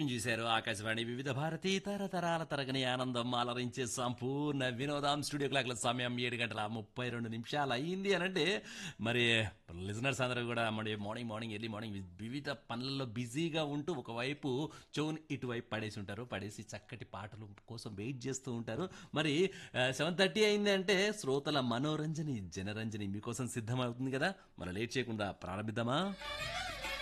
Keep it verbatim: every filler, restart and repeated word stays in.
చూశారు ఆకాశవాణి వివిధ భారతి తరతరాల తరగని ఆనందం అలరించే సంపూర్ణ వినోదం స్టూడియో క్లాక్ల సమయం ఏడు గంటల ముప్పై రెండు నిమిషాలు అయ్యింది అని అంటే మరి లిజనర్స్ అందరూ కూడా మరి మార్నింగ్ మార్నింగ్ ఎర్లీ మార్నింగ్ వివిధ పనులలో బిజీగా ఉంటూ ఒకవైపు చెవుని ఇటువైపు పడేసి ఉంటారు పడేసి చక్కటి పాటలు కోసం వెయిట్ చేస్తూ ఉంటారు మరి సెవెన్ థర్టీ అయింది అంటే శ్రోతల మనోరంజని జనరంజని మీకోసం సిద్ధమవుతుంది కదా మనం లేట్ చేయకుండా ప్రారంభిద్దామా